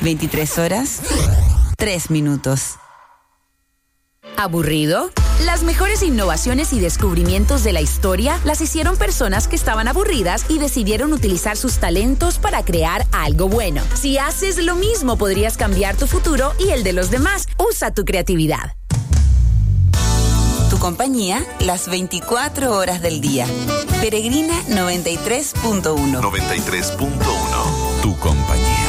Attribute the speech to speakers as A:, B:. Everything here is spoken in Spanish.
A: 23 horas, 3 minutos.
B: ¿Aburrido? Las mejores innovaciones y descubrimientos de la historia las hicieron personas que estaban aburridas y decidieron utilizar sus talentos para crear algo bueno. Si haces lo mismo, podrías cambiar tu futuro y el de los demás. Usa tu creatividad.
A: Tu compañía, las 24 horas del día. Peregrina 93.1.
C: 93.1. Tu compañía.